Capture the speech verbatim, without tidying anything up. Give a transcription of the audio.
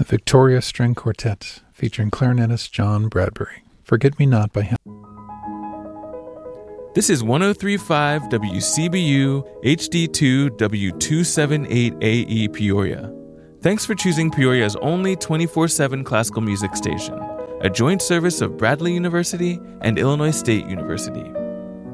Victoria String Quartet, featuring clarinetist John Bradbury. Forget Me Not by him. This is one oh three point five W C B U H D two W two seventy-eight A E Peoria. Thanks for choosing Peoria's only twenty-four seven classical music station, a joint service of Bradley University and Illinois State University.